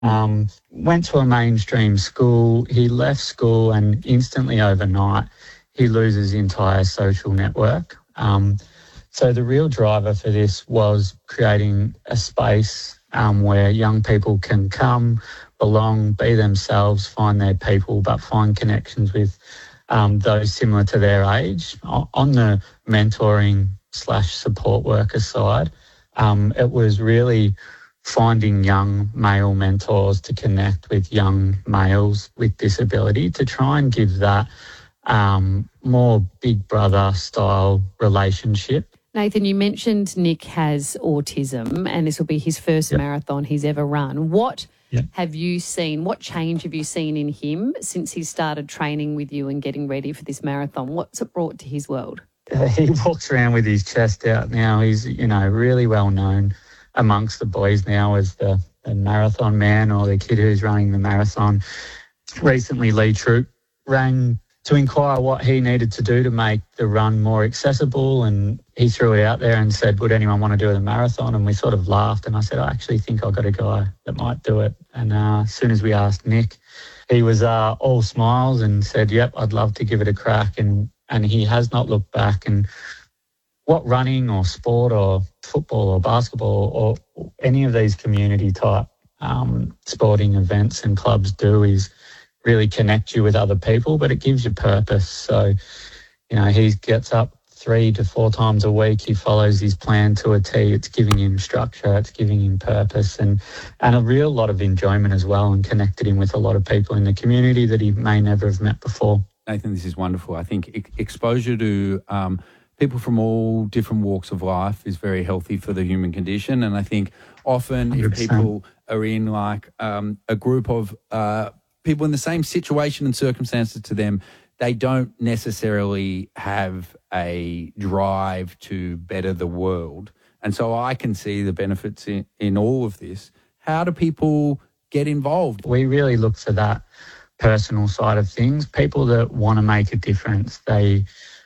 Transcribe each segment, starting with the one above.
Went to a mainstream school. He left school and instantly overnight he loses the entire social network. So the real driver for this was creating a space where young people can come, belong, be themselves, find their people, but find connections with those similar to their age. On the mentoring/support worker side, it was really finding young male mentors to connect with young males with disability to try and give that more big brother style relationship. Nathan, you mentioned Nick has autism and this will be his first marathon he's ever run. What have you seen? What change have you seen in him since he started training with you and getting ready for this marathon? What's it brought to his world? He walks around with his chest out now. He's, really well known amongst the boys now as the marathon man or the kid who's running the marathon. Recently, Lee Troop rang to inquire what he needed to do to make the run more accessible, and he threw it out there and said, would anyone want to do the marathon? And we sort of laughed, and I said, I actually think I've got a guy that might do it. And as soon as we asked Nick, he was all smiles and said, yep, I'd love to give it a crack, and he has not looked back. And what running or sport or football or basketball or any of these community type sporting events and clubs do is really connect you with other people, but it gives you purpose. So, he gets up 3 to 4 times a week. He follows his plan to a T. It's giving him structure. It's giving him purpose and a real lot of enjoyment as well, and connected him with a lot of people in the community that he may never have met before. Nathan, this is wonderful. I think exposure to people from all different walks of life is very healthy for the human condition. And I think often 100%. If people are in a group of people in the same situation and circumstances to them, they don't necessarily have a drive to better the world. And so I can see the benefits in all of this. How do people get involved? We really look for that personal side of things. People that want to make a difference, they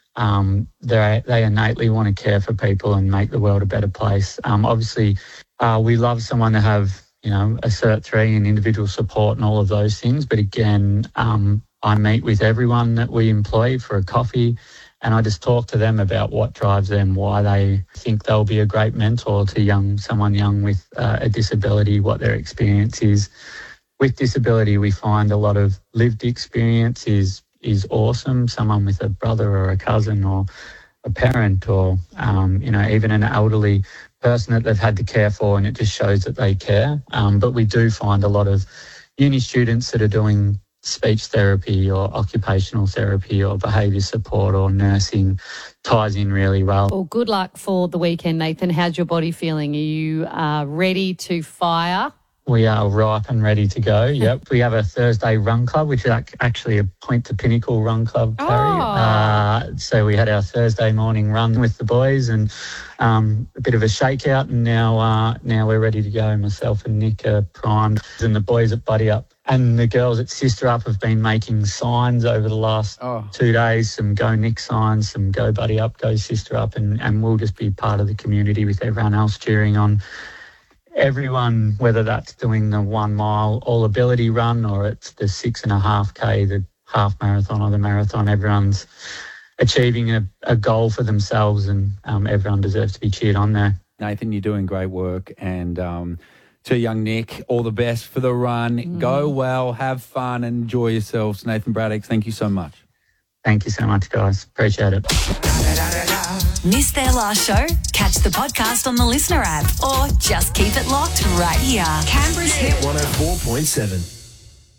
innately want to care for people and make the world a better place. Obviously, we love someone to have, a Cert 3 and individual support and all of those things. But again, I meet with everyone that we employ for a coffee, and I just talk to them about what drives them, why they think they'll be a great mentor to someone young with a disability, what their experience is. With disability, we find a lot of lived experience is awesome. Someone with a brother or a cousin or a parent or, even an elderly person that they've had to care for, and it just shows that they care. But we do find a lot of uni students that are doing speech therapy or occupational therapy or behaviour support or nursing ties in really well. Well, good luck for the weekend, Nathan. How's your body feeling? Are you ready to fire? We are ripe and ready to go, yep. We have a Thursday run club, which is actually a Point to Pinnacle run club, Carrie. So we had our Thursday morning run with the boys and a bit of a shakeout, and now we're ready to go. Myself and Nick are primed, and the boys at Buddy Up and the girls at Sister Up have been making signs over the last 2 days, some Go Nick signs, some Go Buddy Up, Go Sister Up, and we'll just be part of the community with everyone else cheering on everyone, whether that's doing the 1 mile all ability run or it's the 6.5K, the half marathon or the marathon. Everyone's achieving a goal for themselves, and everyone deserves to be cheered on there. Nathan, you're doing great work, and to young Nick, all the best for the run. Go well, have fun, and enjoy yourselves. Nathan Braddock, thank you so much. Thank you so much, guys. Appreciate it. Missed their last show? Catch the podcast on the Listener app or just keep it locked right here. Canberra's Hit 104.7.